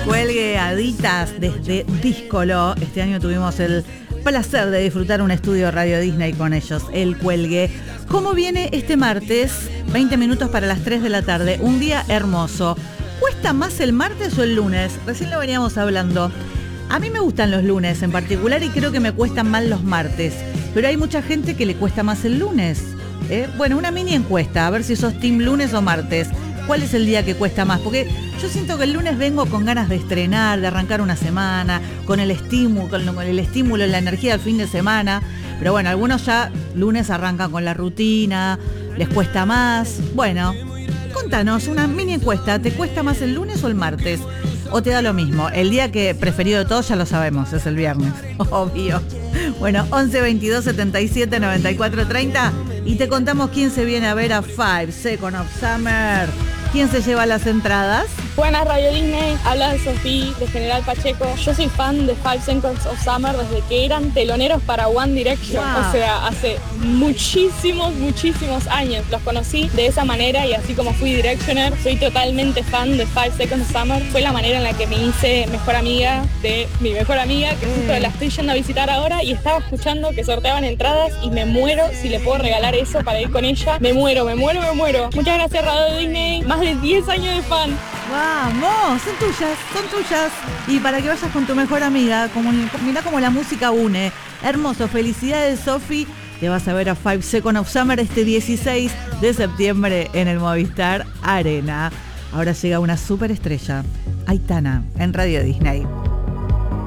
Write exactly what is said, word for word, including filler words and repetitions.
Cuelgueaditas desde Díscolo. Este año tuvimos el placer de disfrutar un estudio Radio Disney con ellos, El Cuelgue. ¿Cómo viene este martes? veinte minutos para las tres de la tarde. Un día hermoso. ¿Cuesta más el martes o el lunes? Recién lo veníamos hablando. A mí me gustan los lunes en particular y creo que me cuestan mal los martes. Pero hay mucha gente que le cuesta más el lunes. ¿eh? Bueno, una mini encuesta, a ver si sos team lunes o martes. ¿Cuál es el día que cuesta más? Porque yo siento que el lunes vengo con ganas de estrenar, de arrancar una semana, con el estímulo, con el estímulo, la energía del fin de semana. Pero bueno, algunos ya lunes arrancan con la rutina, les cuesta más. Bueno, contanos, una mini encuesta, ¿te cuesta más el lunes o el martes? ¿O te da lo mismo? El día que preferido de todos ya lo sabemos, es el viernes, obvio. Bueno, once veintidós setenta y siete noventa y cuatro treinta y te contamos quién se viene a ver a Five Seconds of Summer. ¿Quién se lleva las entradas? Buenas, Radio Disney, habla de Sofía de General Pacheco. Yo soy fan de Five Seconds of Summer desde que eran teloneros para One Direction. Wow. O sea, hace muchísimos, muchísimos años. Los conocí de esa manera y así como fui Directioner, soy totalmente fan de Five Seconds of Summer. Fue la manera en la que me hice mejor amiga de mi mejor amiga, que justo la estoy yendo a visitar ahora y estaba escuchando que sorteaban entradas y me muero si le puedo regalar eso para ir con ella. Me muero, me muero, me muero. Muchas gracias, Radio Disney. Más de diez años de fan. Vamos, son tuyas, son tuyas. Y para que vayas con tu mejor amiga, como, mirá cómo la música une. Hermoso, felicidades, Sofi. Te vas a ver a Five Seconds of Summer este dieciséis de septiembre en el Movistar Arena. Ahora llega una superestrella, Aitana, en Radio Disney.